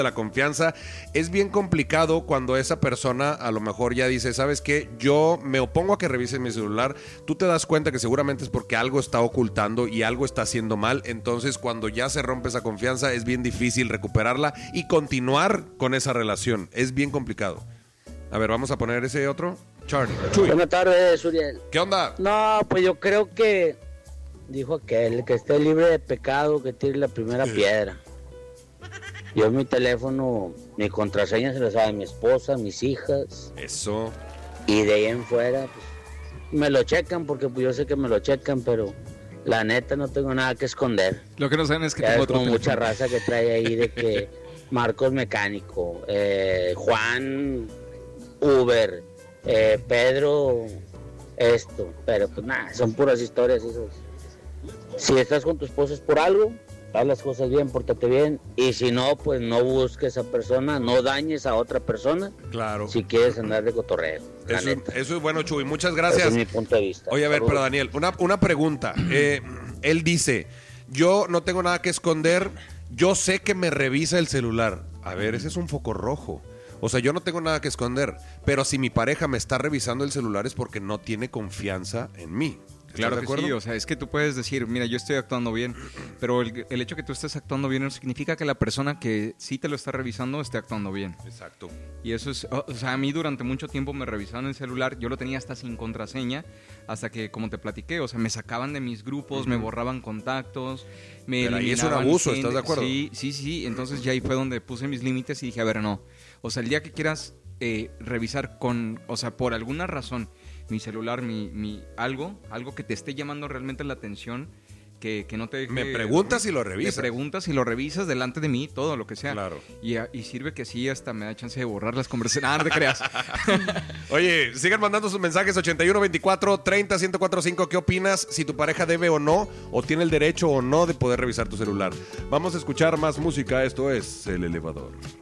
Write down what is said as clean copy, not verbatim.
de la confianza. Es bien complicado cuando esa persona a lo mejor ya dice, ¿sabes qué? Yo me opongo a que revises mi celular. Tú te das cuenta que seguramente es porque algo está ocultando y algo está haciendo mal. Entonces, cuando ya se rompe esa confianza, es bien difícil recuperarla y continuar con esa relación. Es bien complicado. A ver, vamos a poner ese otro. Charlie. Chuy. Buenas tardes, Uriel. ¿Qué onda? No, pues yo creo que dijo aquel que esté libre de pecado que tire la primera piedra. Yo en mi teléfono, mi contraseña se la sabe mi esposa, mis hijas. Eso. Y de ahí en fuera, pues, me lo checan porque pues, yo sé que me lo checan, pero la neta no tengo nada que esconder. Lo que no saben es que Ya tengo es otro como teléfono. mucha raza que trae ahí de que Marcos mecánico, Juan Uber, Pedro esto, pero pues nada, son puras historias esas. Si estás con tu esposa es por algo, haz las cosas bien, pórtate bien, y si no, pues no busques a esa persona, no dañes a otra persona. Claro. Si quieres andar de cotorreo. Eso es bueno, Chuy. Muchas Ese gracias. es mi punto de vista. Oye, a ver, Saludos. pero Daniel, una pregunta. Él dice, yo no tengo nada que esconder, yo sé que me revisa el celular. A ver, ese es un foco rojo. O sea, yo no tengo nada que esconder, pero si mi pareja me está revisando el celular es porque no tiene confianza en mí. Claro ¿Estás que de acuerdo? sí, o sea, es que tú puedes decir, mira, yo estoy actuando bien, pero el hecho que tú estés actuando bien no significa que la persona que sí te lo está revisando esté actuando bien. Exacto. Y eso es, o sea, a mí durante mucho tiempo me revisaban el celular, yo lo tenía hasta sin contraseña, hasta que, como te platiqué, o sea, me sacaban de mis grupos, me borraban contactos, me Pero ahí es un eliminaban abuso, gente. ¿estás de acuerdo? Sí, entonces ya ahí fue donde puse mis límites y dije, a ver, no, o sea, el día que quieras revisar o sea, por alguna razón, mi celular, algo que te esté llamando realmente la atención, que no te deje... Me preguntas y lo revisas. Me preguntas y lo revisas delante de mí, todo lo que sea. Claro. Y sirve que sí, hasta me da chance de borrar las conversaciones. No te creas. Oye, sigan mandando sus mensajes 8124-30-1045. ¿Qué opinas? Si tu pareja debe o no, o tiene el derecho o no de poder revisar tu celular. Vamos a escuchar más música. Esto es El Elevador.